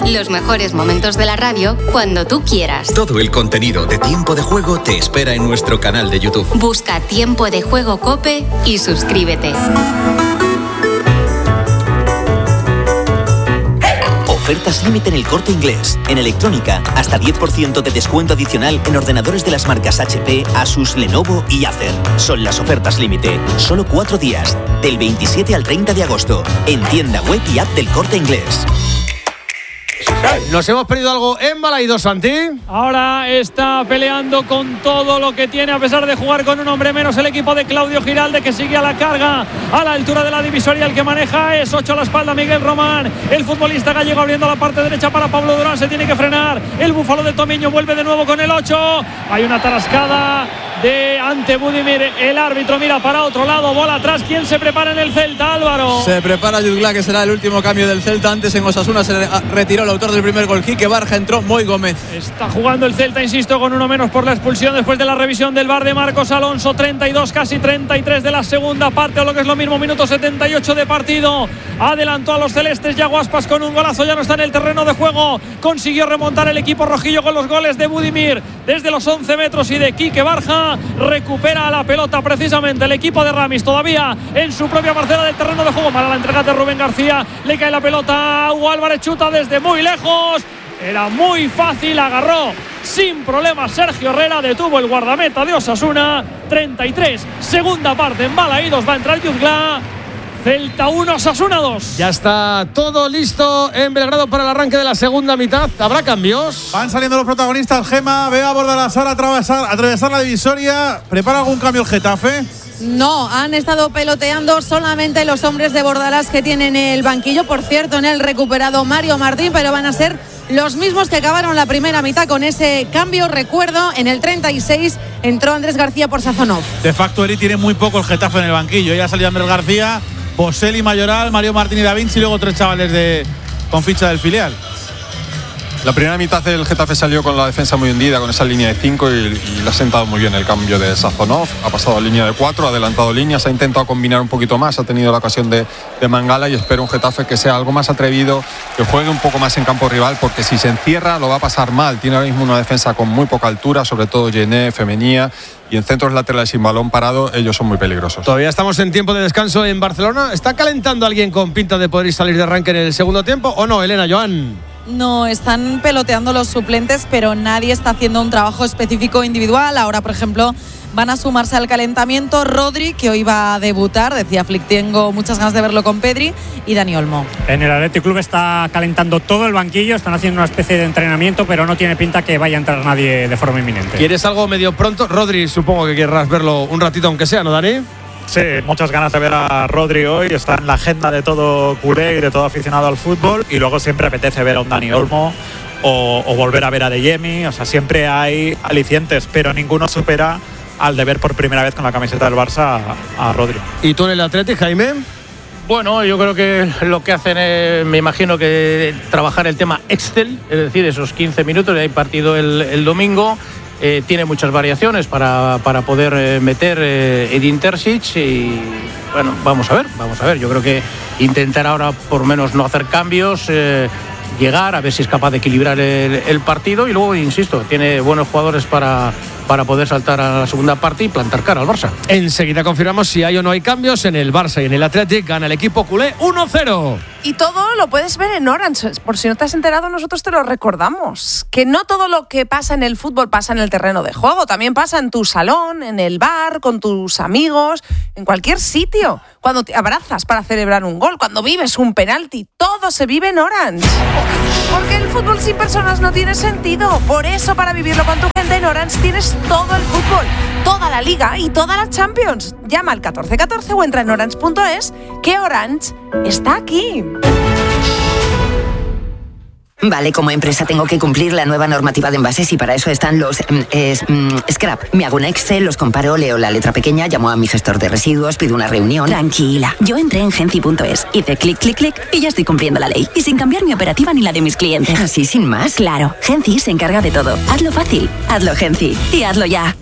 Los mejores momentos de la radio cuando tú quieras. Todo el contenido de Tiempo de Juego te espera en nuestro canal de YouTube. Busca Tiempo de Juego COPE y suscríbete. Ofertas límite en El Corte Inglés. En electrónica, hasta 10% de descuento adicional en ordenadores de las marcas HP, Asus, Lenovo y Acer. Son las ofertas límite. Solo 4 días, del 27 al 30 de agosto. En tienda web y app del Corte Inglés. Nos hemos perdido algo en Balaidos, Santi. Ahora está peleando con todo lo que tiene, a pesar de jugar con un hombre menos, el equipo de Claudio Giralde, que sigue a la carga a la altura de la divisoria. El que maneja es 8 a la espalda, Miguel Román. El futbolista gallego abriendo la parte derecha para Pablo Durán. Se tiene que frenar. El búfalo de Tomiño vuelve de nuevo con el 8. Hay una tarascada de ante Budimir. El árbitro mira para otro lado, bola atrás. ¿Quién se prepara en el Celta, Álvaro? Se prepara Jutgla, que será el último cambio del Celta. Antes en Osasuna se retiró el autor del primer gol, Quique Barja, entró Moy Gómez. Está jugando el Celta, insisto, con uno menos por la expulsión después de la revisión del VAR de Marcos Alonso. 32, casi 33 de la segunda parte, o lo que es lo mismo, minuto 78 de partido. Adelantó a los celestes Yago Aspas con un golazo, ya no está en el terreno de juego. Consiguió remontar el equipo rojillo con los goles de Budimir desde los 11 metros y de Quique Barja. Recupera la pelota precisamente el equipo de Ramis, todavía en su propia parcela del terreno de juego. Para la entrega de Rubén García, le cae la pelota a Hugo Álvarez, chuta desde muy lejos. Era muy fácil, agarró sin problemas Sergio Herrera, detuvo el guardameta de Osasuna. 33, segunda parte en Balaidos, va a entrar Jutgla. Celta 1, Osasuna 2. Ya está todo listo en Belgrado para el arranque de la segunda mitad. ¿Habrá cambios? Van saliendo los protagonistas. Gema, ve a Bordalásar, atravesar la divisoria. ¿Prepara algún cambio el Getafe? No, han estado peloteando solamente los hombres de Bordalás que tienen el banquillo. Por cierto, en el recuperado Mario Martín, pero van a ser los mismos que acabaron la primera mitad con ese cambio. Recuerdo, en el 36 entró Andrés García por Sazonov. De facto, Eri tiene muy poco el Getafe en el banquillo. Ya salió Andrés García, Boselli, Mayoral, Mario Martín y Da Vinci, y luego 3 chavales con ficha del filial. La primera mitad el Getafe salió con la defensa muy hundida, con esa línea de 5 y le ha sentado muy bien el cambio de Sazonov. Ha pasado a línea de 4, ha adelantado líneas, ha intentado combinar un poquito más, ha tenido la ocasión de Mangala, y espero un Getafe que sea algo más atrevido, que juegue un poco más en campo rival, porque si se encierra lo va a pasar mal. Tiene ahora mismo una defensa con muy poca altura, sobre todo Gené, Femenía, y en centros laterales sin balón parado ellos son muy peligrosos. Todavía estamos en tiempo de descanso en Barcelona. ¿Está calentando alguien con pinta de poder salir de arranque en el segundo tiempo o no, Elena, Joan? No, están peloteando los suplentes, pero nadie está haciendo un trabajo específico individual. Ahora, por ejemplo, van a sumarse al calentamiento Rodri, que hoy va a debutar. Decía Flick, tengo muchas ganas de verlo con Pedri, y Dani Olmo. En el Athletic Club está calentando todo el banquillo, están haciendo una especie de entrenamiento, pero no tiene pinta que vaya a entrar nadie de forma inminente. ¿Quieres algo medio pronto? Rodri, supongo que querrás verlo un ratito, aunque sea, ¿no, Dani? Sí, muchas ganas de ver a Rodri hoy. Está en la agenda de todo culé y de todo aficionado al fútbol. Y luego siempre apetece ver a un Dani Olmo o volver a ver a Adeyemi. O sea, siempre hay alicientes, pero ninguno supera al de ver por primera vez con la camiseta del Barça a Rodri. ¿Y tú en el Athletic, Jaime? Bueno, yo creo que lo que hacen es, me imagino que trabajar el tema Excel, es decir, esos 15 minutos. Hay partido el domingo. Tiene muchas variaciones para poder meter Edin Terzic, y bueno, vamos a ver, yo creo que intentar ahora por menos no hacer cambios, llegar a ver si es capaz de equilibrar el partido, y luego, insisto, tiene buenos jugadores para poder saltar a la segunda parte y plantar cara al Barça. Enseguida confirmamos si hay o no hay cambios en el Barça y en el Athletic. Gana el equipo culé 1-0. Y todo lo puedes ver en Orange. Por si no te has enterado, nosotros te lo recordamos. Que no todo lo que pasa en el fútbol pasa en el terreno de juego. También pasa en tu salón, en el bar, con tus amigos, en cualquier sitio. Cuando te abrazas para celebrar un gol, cuando vives un penalti, todo se vive en Orange. Porque el fútbol sin personas no tiene sentido. Por eso, para vivirlo con tu gente en Orange, tienes todo el fútbol, toda la Liga y toda la Champions. Llama al 1414 o entra en orange.es, que Orange está aquí. Vale, como empresa tengo que cumplir la nueva normativa de envases, y para eso están los scrap. Me hago un Excel, los comparo, leo la letra pequeña, llamo a mi gestor de residuos, pido una reunión. Tranquila, yo entré en Genci.es, hice clic, clic, clic y ya estoy cumpliendo la ley. Y sin cambiar mi operativa ni la de mis clientes. ¿Así sin más? Claro, Genci se encarga de todo. Hazlo fácil, hazlo Genci y hazlo ya.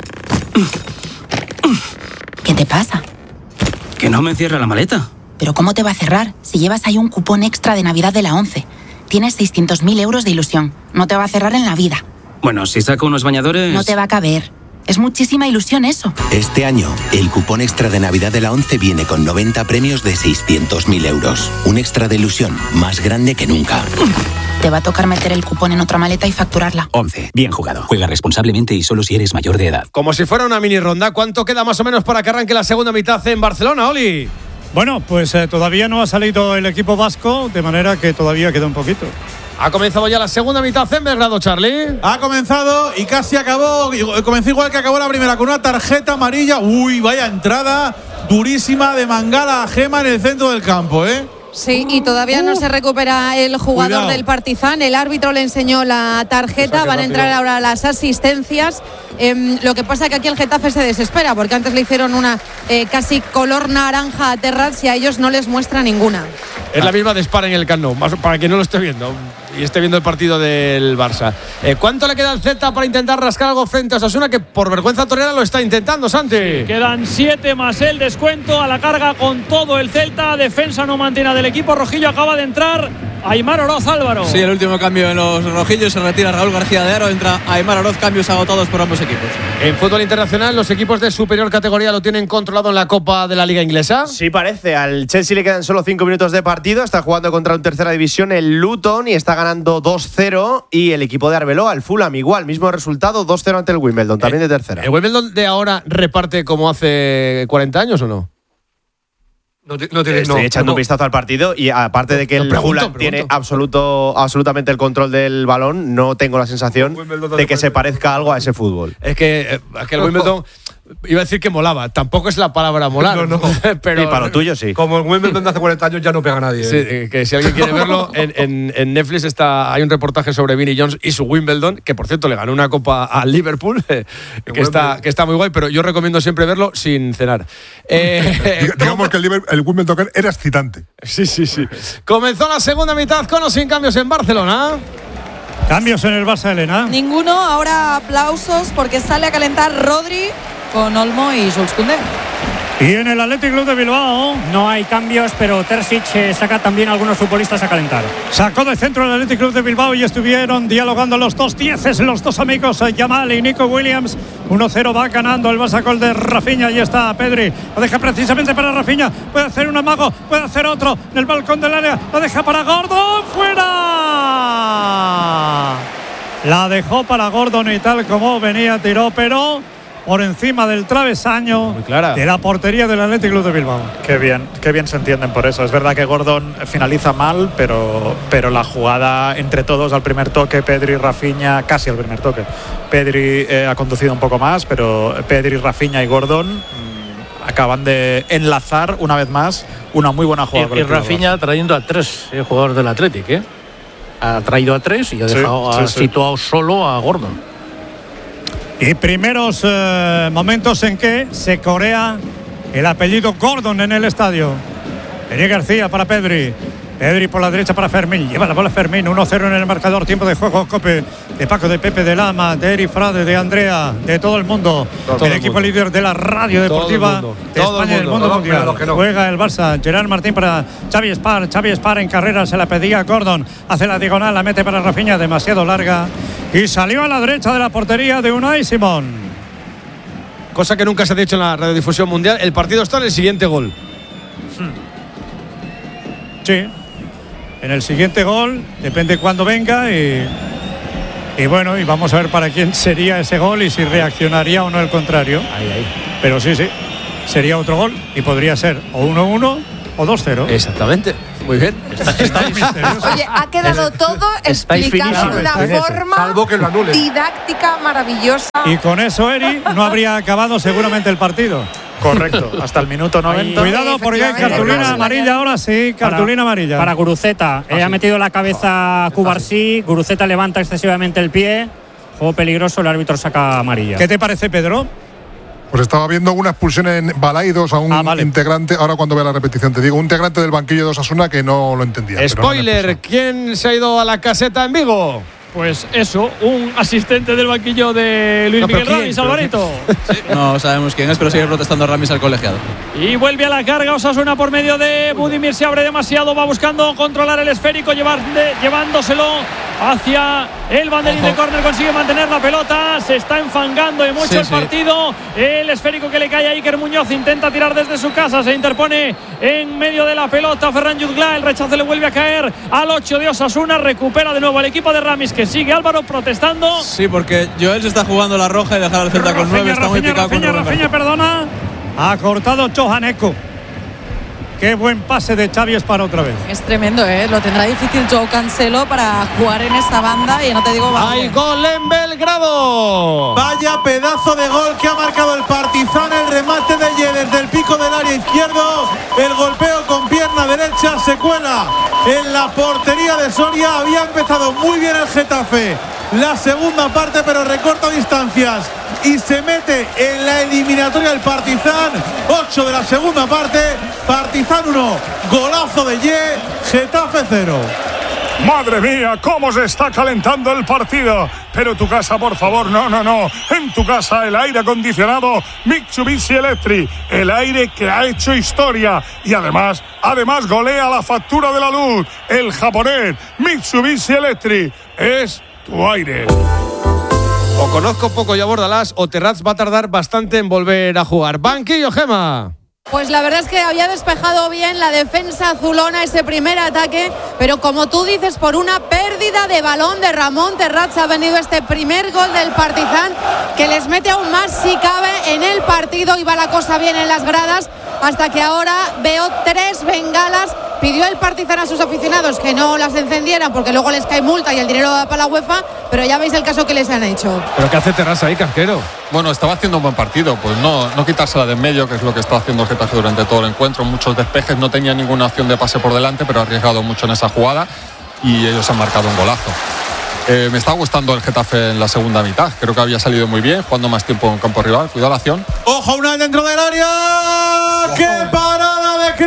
¿Qué te pasa? Que no me cierra la maleta. ¿Pero cómo te va a cerrar si llevas ahí un cupón extra de Navidad de la 11? tienes 600.000 euros de ilusión. No te va a cerrar en la vida. Bueno, si saco unos bañadores... No te va a caber. Es muchísima ilusión eso. Este año, el cupón extra de Navidad de la 11 viene con 90 premios de 600.000 euros. Un extra de ilusión más grande que nunca. Te va a tocar meter el cupón en otra maleta y facturarla. 11. Bien jugado. Juega responsablemente y solo si eres mayor de edad. Como si fuera una mini ronda, ¿cuánto queda más o menos para que arranque la segunda mitad en Barcelona, Oli? Bueno, pues todavía no ha salido el equipo vasco, de manera que todavía queda un poquito. Ha comenzado ya la segunda mitad en Belgrado, Charlie. Ha comenzado y casi acabó. Comenzó igual que acabó la primera, con una tarjeta amarilla. Uy, vaya entrada durísima de Mangala a Gema en el centro del campo, ¿eh? Sí, y todavía no se recupera el jugador del Partizan. El árbitro le enseñó la tarjeta. Van a entrar ahora las asistencias. Lo que pasa es que aquí el Getafe se desespera, porque antes le hicieron una casi color naranja a Terrats y a ellos no les muestra ninguna. Es la misma de Spar en el Camp Nou, para quien no lo esté viendo y esté viendo el partido del Barça. ¿Cuánto le queda al Celta para intentar rascar algo frente a Osasuna, que por vergüenza torera lo está intentando, Santi? Sí, quedan 7 más el descuento. A la carga con todo el Celta. Defensa no mantiene del equipo rojillo. Acaba de entrar Aimar Oroz, Álvaro. Sí, el último cambio en los rojillos. Se retira Raúl García de Aro. Entra Aimar Oroz. Cambios agotados por ambos equipos. En fútbol internacional, los equipos de superior categoría lo tienen controlado en la Copa de la Liga Inglesa. Sí, parece. Al Chelsea le quedan solo 5 minutos de partido. Está jugando contra un tercera división, el Luton, y está ganando 2-0. Y el equipo de Arbeloa, el Fulham, igual. Mismo resultado, 2-0 ante el Wimbledon, también de tercera. ¿El Wimbledon de ahora reparte como hace 40 años o no? Estoy echando un vistazo al partido y aparte de que el Fulham tiene absolutamente el control del balón, no tengo la sensación de que se parezca algo a ese fútbol. Es que el Wimbledon, iba a decir que molaba, tampoco es la palabra molar. No. Pero sí, para lo tuyo sí. Como el Wimbledon de hace 40 años ya no pega a nadie. Sí, que si alguien quiere verlo, en Netflix hay un reportaje sobre Vinnie Jones y su Wimbledon, que por cierto le ganó una copa al Liverpool, que está muy guay, pero yo recomiendo siempre verlo sin cenar. Digamos que el Wimbledon era excitante. Sí. Comenzó la segunda mitad con o sin cambios en Barcelona. ¿Cambios en el Barça, Elena? Ninguno. Ahora aplausos porque sale a calentar Rodri con Olmo y Jules Koundé. Y en el Athletic Club de Bilbao no hay cambios, pero Terzic saca también a algunos futbolistas a calentar. Sacó de centro el Athletic Club de Bilbao y estuvieron dialogando los dos dieces, los dos amigos, Yamal y Nico Williams. 1-0 va ganando el Barça, gol de Rafinha. Ahí está Pedri, lo deja precisamente para Rafinha. Puede hacer un amago, puede hacer otro en el balcón del área, lo deja para Gordon, fuera. La dejó para Gordon y tal como venía tiró, pero por encima del travesaño de la portería del Athletic Club de Bilbao. Qué bien se entienden por eso. Es verdad que Gordon finaliza mal, pero la jugada entre todos al primer toque, Pedri, Rafinha, casi al primer toque. Pedri ha conducido un poco más, pero Pedri, Rafinha y Gordon acaban de enlazar una vez más una muy buena jugada. Y Rafinha trayendo a 3 jugadores del Athletic, ha traído a 3 y ha dejado situado solo a Gordon. Y primeros momentos en que se corea el apellido Gordon en el estadio. Venía García para Pedri. Pedri por la derecha para Fermín. Lleva la bola Fermín. 1-0 en el marcador. Tiempo de juego. Cope de Paco, de Pepe, de Lama, de Eri Frade, de Andrea, de todo el mundo. El equipo líder de la radio deportiva de España y del mundo mundial. Juega el Barça. Gerard Martín para Xavi Espar. Xavi Espar en carrera. Se la pedía Gordon. Hace la diagonal. La mete para Rafinha. Demasiado larga. Y salió a la derecha de la portería de Unai Simón. Cosa que nunca se ha dicho en la radiodifusión mundial. El partido está en el siguiente gol. Sí. En el siguiente gol, depende cuándo venga y bueno, y vamos a ver para quién sería ese gol y si reaccionaría o no el contrario. Pero sí, sería otro gol y podría ser o 1-1 o 2-0. Exactamente. Muy bien. Oye, ha quedado todo explicado de una forma didáctica maravillosa. Y con eso, Eri, no habría acabado seguramente el partido. Correcto, hasta el minuto 90. Cuidado porque hay cartulina amarilla ahora, sí, cartulina amarilla. Para Guruceta, ha metido la cabeza Cubarsí, Guruceta levanta excesivamente el pie, juego peligroso, el árbitro saca amarilla. ¿Qué te parece, Pedro? Pues estaba viendo una expulsión en Balaidos a un integrante, ahora cuando vea la repetición te digo, un integrante del banquillo de Osasuna que no lo entendía. Spoiler, ¿quién se ha ido a la caseta en Vigo? Pues eso, un asistente del banquillo de Luis Miguel Ramis, Alvarito. Sí, no sabemos quién es, pero sigue protestando Ramis al colegiado. Y vuelve a la carga Osasuna por medio de Budimir. Se abre demasiado, va buscando controlar el esférico, llevándoselo hacia el banderín de córner. Consigue mantener la pelota, se está enfangando de mucho el partido. El esférico que le cae a Iker Muñoz, intenta tirar desde su casa, se interpone en medio de la pelota Ferran Jutgla, el rechazo le vuelve a caer al 8 de Osasuna. Recupera de nuevo el equipo de Ramis, que sigue Álvaro protestando. Sí, porque Joel se está jugando la roja y dejar al Celta con 9. Está muy picado con Rafinha, perdona. Ha cortado Johaneko. Qué buen pase de Xavi Esparra otra vez. Es tremendo, ¿eh? Lo tendrá difícil Joao Cancelo para jugar en esa banda y no te digo... ¡Hay gol en Belgrado! Vaya pedazo de gol que ha marcado el Partizan. El remate de Ye desde el pico del área izquierdo. El golpeo con pierna derecha se cuela en la portería de Soria. Había empezado muy bien el Getafe la segunda parte, pero recorta distancias y se mete en la eliminatoria del Partizan. 8 de la segunda parte, Partizan 1, golazo de Ye, Getafe 0. Madre mía, cómo se está calentando el partido. Pero tu casa, por favor, no. En tu casa el aire acondicionado Mitsubishi Electric, el aire que ha hecho historia y además golea la factura de la luz. El japonés Mitsubishi Electric es tu aire. O conozco poco ya Bordalás o Terrats va a tardar bastante en volver a jugar. Banquillo, Gema. Pues la verdad es que había despejado bien la defensa azulona ese primer ataque, pero como tú dices, por una pérdida de balón de Ramón Terrats ha venido este primer gol del Partizan, que les mete aún más si cabe en el partido. Iba la cosa bien en las gradas, hasta que ahora veo 3 bengalas. Pidió el Partizan a sus aficionados que no las encendieran porque luego les cae multa y el dinero va para la UEFA, pero ya veis el caso que les han hecho. ¿Pero qué hace Terrats ahí, Casquero? Bueno, estaba haciendo un buen partido, pues no quitársela de en medio, que es lo que está haciendo el Getafe durante todo el encuentro. Muchos despejes, no tenía ninguna opción de pase por delante, pero ha arriesgado mucho en esa jugada y ellos han marcado un golazo. Me está gustando el Getafe en la segunda mitad, creo que había salido muy bien, jugando más tiempo en campo rival. Cuidado la acción. ¡Ojo, una dentro del área! ¡Qué parada de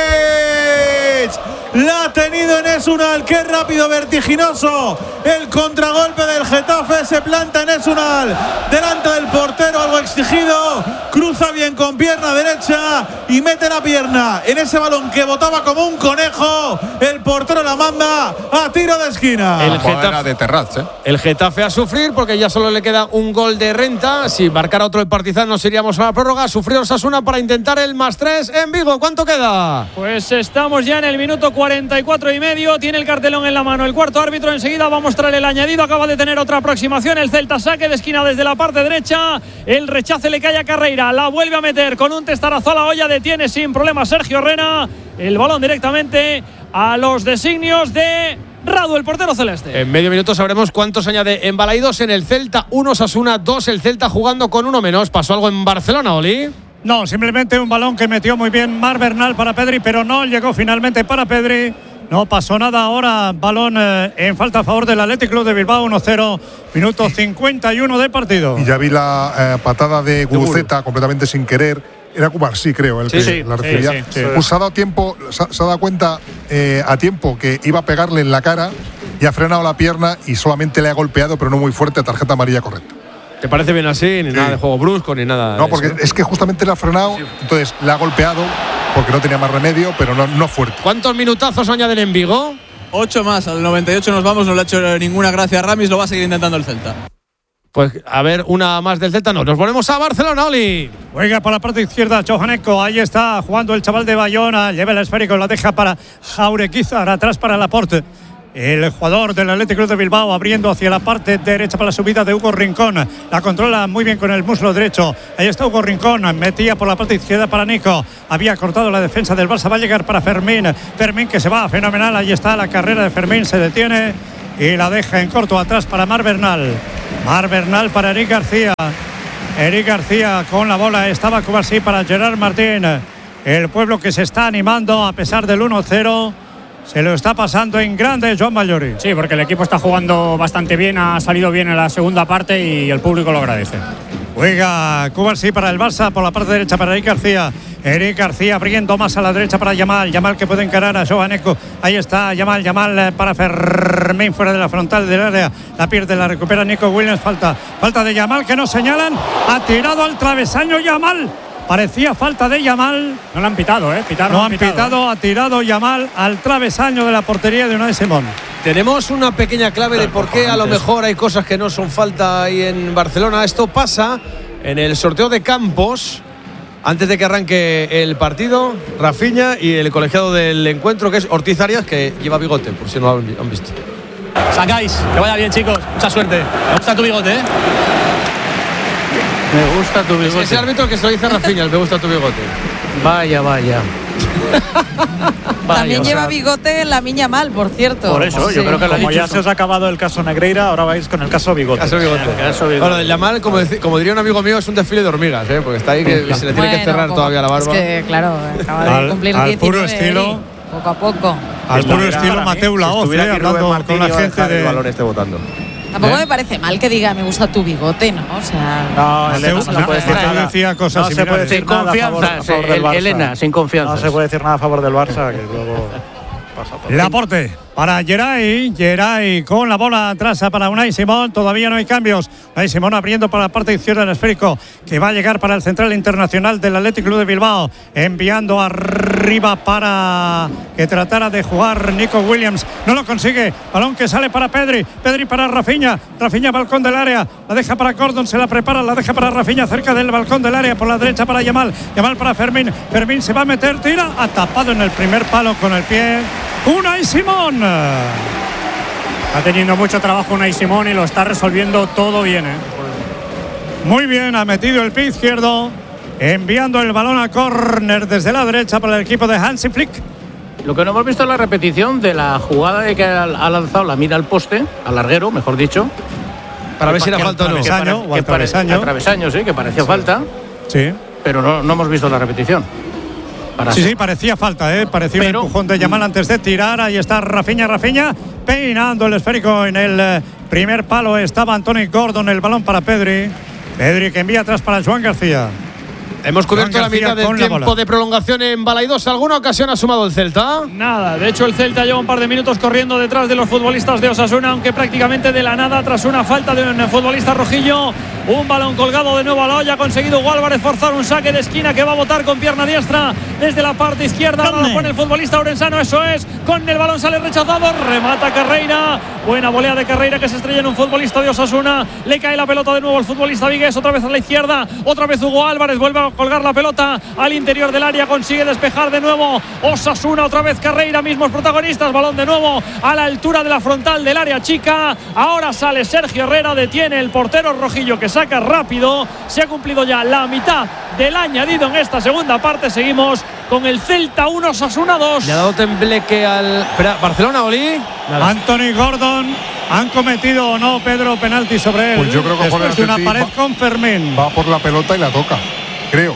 Kronic! La ha tenido Enes Unal, qué rápido, vertiginoso. El contragolpe del Getafe, se planta Enes Unal delante del portero, algo exigido. Cruza bien con pierna derecha y mete la pierna en ese balón que botaba como un conejo. El portero la manda a tiro de esquina. El Getafe de Terrats, El Getafe a sufrir porque ya solo le queda un gol de renta. Si marcara otro el Partizan nos iríamos a la prórroga. Sufrió Osasuna para intentar el +3 en Vigo. ¿Cuánto queda? Pues estamos ya en el minuto 44 y medio. Tiene el cartelón en la mano el cuarto árbitro. Enseguida va a mostrar el añadido. Acaba de tener otra aproximación. El Celta, saque de esquina desde la parte derecha. El rechace le cae a Carreira. La vuelve a meter con un testarazo a la olla. Detiene sin problema Sergio Rena. El balón directamente a los designios de Radu, el portero celeste. En medio minuto sabremos cuántos añade en Balaidos. En el Celta 1, Osasuna 2. El Celta jugando con uno menos. ¿Pasó algo en Barcelona, Oli? No, simplemente un balón que metió muy bien Marc Bernal para Pedri, pero no llegó finalmente para Pedri. No pasó nada. Ahora balón en falta a favor del Athletic Club de Bilbao, 1-0, minuto 51 de partido. Y ya vi la patada de Guruceta completamente sin querer. Era Cubarsí, creo, el que la recibía. Pues se ha dado tiempo, se ha dado cuenta a tiempo que iba a pegarle en la cara y ha frenado la pierna y solamente le ha golpeado, pero no muy fuerte, tarjeta amarilla correcta. ¿Te parece bien así? Ni nada de juego brusco, ni nada. No, porque es que justamente le ha frenado, entonces le ha golpeado porque no tenía más remedio, pero no fuerte. ¿Cuántos minutazos añaden en Vigo? 8 más, al 98 nos vamos, no le ha hecho ninguna gracia a Ramis, lo va a seguir intentando el Celta. Pues a ver, una más del Celta, no. Nos volvemos a Barcelona, Oli. Juega por la parte izquierda Johaneko, ahí está jugando el chaval de Bayona, lleva el esférico, la deja para Jaureguizar, atrás para Laporte. El jugador del Athletic Club de Bilbao abriendo hacia la parte derecha para la subida de Hugo Rincón. La controla muy bien con el muslo derecho. Ahí está Hugo Rincón. Metía por la parte izquierda para Nico. Había cortado la defensa del Barça. Va a llegar para Fermín. Fermín que se va fenomenal. Ahí está la carrera de Fermín. Se detiene y la deja en corto atrás para Marc Bernal. Marc Bernal para Eric García. Eric García con la bola. Estaba Cubarsí para Gerard Martín. El pueblo que se está animando a pesar del 1-0. Se lo está pasando en grande Joan Mallori. Sí, porque el equipo está jugando bastante bien, ha salido bien en la segunda parte y el público lo agradece. Juega Cubarsí para el Barça, por la parte derecha para Eric García. Eric García abriendo más a la derecha para Yamal. Yamal que puede encarar a Jovaneco. Ahí está Yamal para Fermín fuera de la frontal del área. La pierde, la recupera Nico Williams. Falta de Yamal que nos señalan. Ha tirado al travesaño Yamal. Parecía falta de Yamal. No lo han pitado, No han pitado. Ha tirado Yamal al travesaño de la portería de Unai Simón. Tenemos una pequeña clave de por qué a lo mejor hay cosas que no son falta ahí en Barcelona. Esto pasa en el sorteo de campos antes de que arranque el partido. Rafinha y el colegiado del encuentro, que es Ortiz Arias, que lleva bigote, por si no lo han visto. Sacáis, que vaya bien, chicos. Mucha suerte. Me gusta tu bigote, Me gusta tu bigote. Es el árbitro que se lo dice a Rafinha, me gusta tu bigote. Vaya. También lleva bigote la Miña Mal, por cierto. Por eso, yo creo que como ya se os ha acabado el caso Negreira, ahora vais con el caso Bigote. Bueno, el Yamal, como diría un amigo mío, es un desfile de hormigas, porque está ahí que se le tiene que cerrar todavía la barba. Es que, claro, acaba de cumplir 19. Puro estilo. Poco a poco. Al puro estilo Mateu Laoz, hablando con la gente de... el balón esté votando. Tampoco me parece mal que diga me gusta tu bigote, ¿no? O sea, no se puede decir nada. Decía cosas no se puede decir sin confianza, Elena, sin confianza. No se puede decir nada a favor del Barça, que luego pasa todo. Laporte para Geray con la bola atrás para Unai Simón. Todavía no hay cambios. Unai Simón abriendo para la parte izquierda del esférico, que va a llegar para el central internacional del Athletic Club de Bilbao, enviando arriba para que tratara de jugar Nico Williams. No lo consigue. Balón que sale para Pedri para Rafinha, balcón del área, la deja para Gordon, se la prepara, la deja para Rafinha cerca del balcón del área, por la derecha para Yamal para Fermín se va a meter, tira, ha tapado en el primer palo con el pie Unai Simón. Está teniendo mucho trabajo Unai Simón y lo está resolviendo todo bien. Muy bien, ha metido el pie izquierdo, enviando el balón a córner desde la derecha para el equipo de Hansi Flick. Lo que no hemos visto es la repetición de la jugada de que ha lanzado la mira al poste, al larguero, mejor dicho. Para ver si era falta o no. Al travesaño, sí, que parecía falta. Sí. Pero no hemos visto la repetición. Sí, parecía falta, parecía un empujón de Yamal antes de tirar. Ahí está Rafinha peinando el esférico en el primer palo. Estaba Anthony Gordon, el balón para Pedri que envía atrás para Joan García. Hemos cubierto la mitad del tiempo de prolongación en Balaidos. ¿Alguna ocasión ha sumado el Celta? Nada, de hecho el Celta lleva un par de minutos corriendo detrás de los futbolistas de Osasuna, aunque prácticamente de la nada, tras una falta de un futbolista rojillo. Un balón colgado de nuevo a la olla. Ha conseguido Hugo Álvarez forzar un saque de esquina que va a botar con pierna diestra desde la parte izquierda. Ahora lo pone el futbolista orensano, eso es. Con el balón sale rechazado, remata Carreira. Buena volea de Carreira que se estrella en un futbolista de Osasuna. Le cae la pelota de nuevo al futbolista Vigués, otra vez a la izquierda. Otra vez Hugo Álvarez vuelve a colgar la pelota al interior del área, consigue despejar de nuevo Osasuna, otra vez Carreira, mismos protagonistas, balón de nuevo a la altura de la frontal del área chica. Ahora sale Sergio Herrera, detiene el portero rojillo que saca rápido. Se ha cumplido ya la mitad del añadido en esta segunda parte. Seguimos con el Celta 1, Osasuna 2. Le ha dado tembleque al Barcelona, Oli. Anthony Gordon. ¿Han cometido o no, Pedro, penalti sobre él? Pues yo creo que después de una pared con Fermín. Va por la pelota y la toca, creo.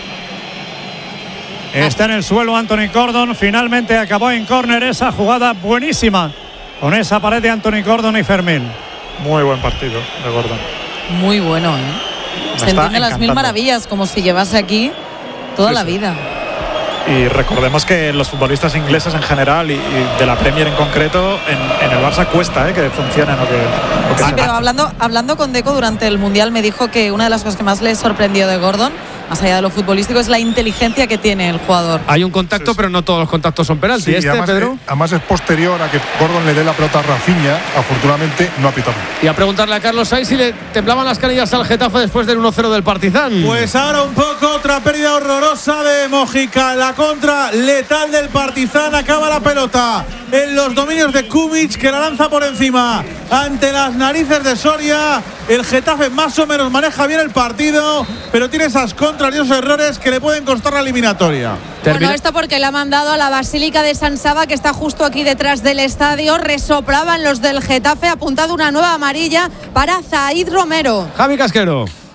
Está en el suelo Anthony Gordon. Finalmente acabó en córner esa jugada buenísima con esa pared de Anthony Gordon y Fermín. Muy buen partido de Gordon. Muy bueno, Se entiende las mil maravillas, como si llevase aquí toda la vida. Y recordemos que los futbolistas ingleses en general y de la Premier en concreto, en el Barça cuesta que funcionen o que sí, pero hablando con Deco durante el Mundial, me dijo que una de las cosas que más le sorprendió de Gordon, más allá de lo futbolístico, es la inteligencia que tiene el jugador. Hay un contacto, pero no todos los contactos son penalti. Sí, además es posterior a que Gordon le dé la pelota a Rafinha. Afortunadamente no ha pitado. Y a preguntarle a Carlos Sainz si le temblaban las canillas al Getafe después del 1-0 del Partizan. Pues ahora un poco, otra pérdida horrorosa de Mojica. La contra letal del Partizan. Acaba la pelota en los dominios de Kubic, que la lanza por encima ante las narices de Soria. El Getafe más o menos maneja bien el partido, pero tiene esas contras y esos errores que le pueden costar la eliminatoria. Bueno, esto porque le ha mandado a la Basílica de San Saba, que está justo aquí detrás del estadio. Resoplaban los del Getafe, apuntado una nueva amarilla para Zaid Romero. Javi Casquero.